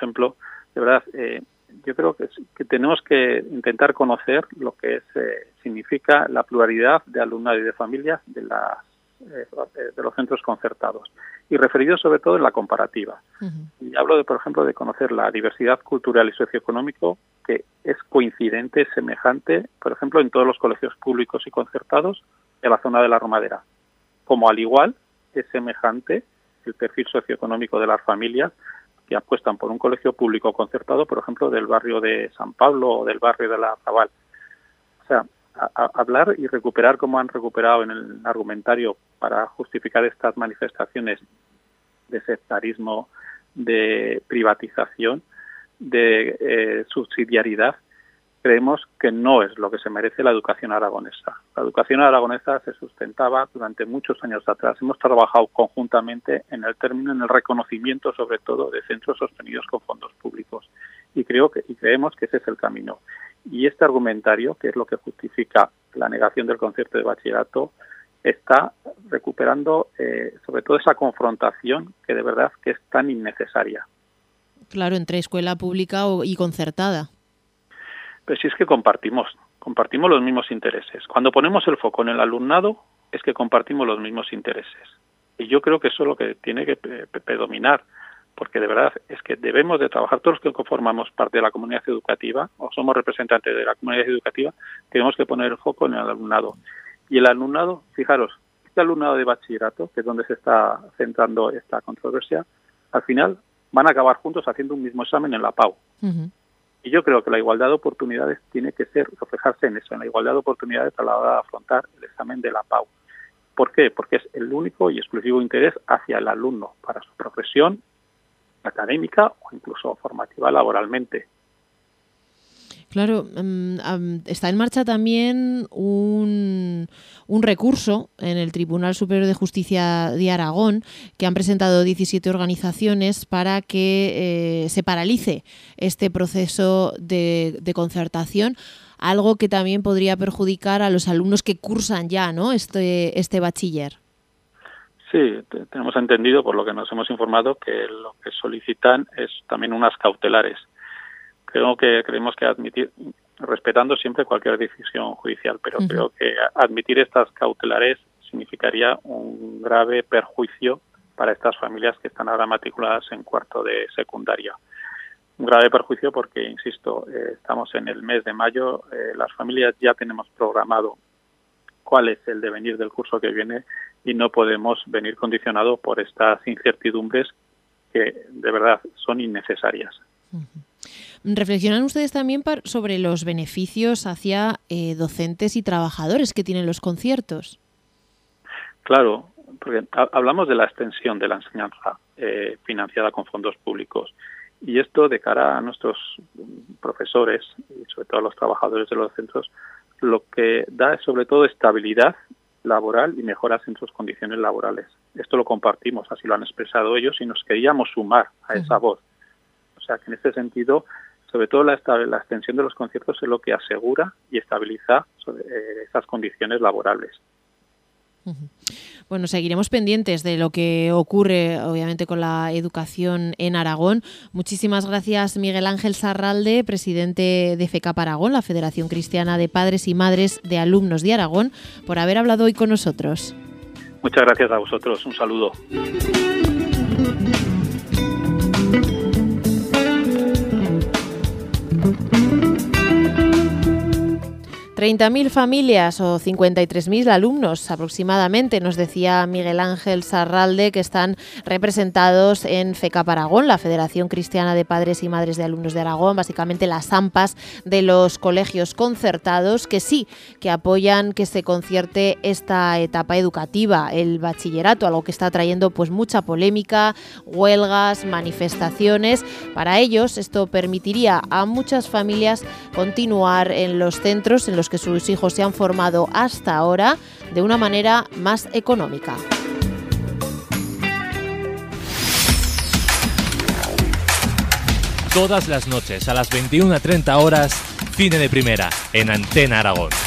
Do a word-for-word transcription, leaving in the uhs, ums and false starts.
ejemplo, de verdad, eh, yo creo que, que tenemos que intentar conocer lo que es, eh, significa la pluralidad de alumnado y de familias de, las, eh, de los centros concertados, y referido sobre todo en la comparativa. Uh-huh. Y hablo, de, por ejemplo, de conocer la diversidad cultural y socioeconómico, que es coincidente, semejante, por ejemplo, en todos los colegios públicos y concertados de la zona de la Romadera, como al igual es semejante el perfil socioeconómico de las familias que apuestan por un colegio público concertado, por ejemplo, del barrio de San Pablo o del barrio de la Arrabal. O sea, a, a hablar y recuperar, como han recuperado en el argumentario para justificar estas manifestaciones de sectarismo, de privatización, de eh, subsidiariedad, creemos que no es lo que se merece la educación aragonesa. La educación aragonesa se sustentaba durante muchos años atrás. Hemos trabajado conjuntamente en el término, en el reconocimiento, sobre todo, de centros sostenidos con fondos públicos. Y creo que y creemos que ese es el camino. Y este argumentario, que es lo que justifica la negación del concierto de bachillerato, está recuperando eh, sobre todo esa confrontación que de verdad que es tan innecesaria. Claro, entre escuela pública y concertada. Pero si es que compartimos, compartimos los mismos intereses. Cuando ponemos el foco en el alumnado, es que compartimos los mismos intereses. Y yo creo que eso es lo que tiene que predominar, porque de verdad es que debemos de trabajar, todos los que conformamos parte de la comunidad educativa, o somos representantes de la comunidad educativa, tenemos que poner el foco en el alumnado. Y el alumnado, fijaros, este alumnado de bachillerato, que es donde se está centrando esta controversia, al final van a acabar juntos haciendo un mismo examen en la P A U. Uh-huh. Y yo creo que la igualdad de oportunidades tiene que ser, reflejarse en eso, en la igualdad de oportunidades a la hora de afrontar el examen de la P A U. ¿Por qué? Porque es el único y exclusivo interés hacia el alumno, para su progresión académica o incluso formativa laboralmente. Claro, um, um, está en marcha también un, un recurso en el Tribunal Superior de Justicia de Aragón que han presentado diecisiete organizaciones para que eh, se paralice este proceso de, de concertación, algo que también podría perjudicar a los alumnos que cursan ya, ¿no?, este, este bachiller. Sí, tenemos entendido, por lo que nos hemos informado, que lo que solicitan es también unas cautelares. Creo que creemos que admitir, respetando siempre cualquier decisión judicial, pero uh-huh. creo que admitir estas cautelares significaría un grave perjuicio para estas familias que están ahora matriculadas en cuarto de secundaria. Un grave perjuicio porque, insisto, eh, estamos en el mes de mayo, eh, las familias ya tenemos programado cuál es el devenir del curso que viene y no podemos venir condicionados por estas incertidumbres que de verdad son innecesarias. Uh-huh. ¿Reflexionan ustedes también sobre los beneficios hacia eh, docentes y trabajadores que tienen los conciertos? Claro, porque hablamos de la extensión de la enseñanza eh, financiada con fondos públicos, y esto de cara a nuestros profesores y sobre todo a los trabajadores de los centros, lo que da es sobre todo estabilidad laboral y mejoras en sus condiciones laborales. Esto lo compartimos, así lo han expresado ellos, y nos queríamos sumar a esa uh-huh. voz. O sea que en este sentido, sobre todo la, la extensión de los conciertos es lo que asegura y estabiliza sobre, eh, esas condiciones laborales. Uh-huh. Bueno, seguiremos pendientes de lo que ocurre, obviamente, con la educación en Aragón. Muchísimas gracias, Miguel Ángel Sarralde, presidente de FECAP Aragón, la Federación Cristiana de Padres y Madres de Alumnos de Aragón, por haber hablado hoy con nosotros. Muchas gracias a vosotros. Un saludo. treinta mil familias o cincuenta y tres mil alumnos aproximadamente, nos decía Miguel Ángel Sarralde, que están representados en FECAP Aragón, la Federación Cristiana de Padres y Madres de Alumnos de Aragón, básicamente las AMPAs de los colegios concertados, que sí, que apoyan que se concierte esta etapa educativa, el bachillerato, algo que está trayendo pues mucha polémica, huelgas, manifestaciones. Para ellos esto permitiría a muchas familias continuar en los centros en los que sus hijos se han formado hasta ahora de una manera más económica. Todas las noches a las veintiuna treinta horas, Cine de Primera, en Antena Aragón.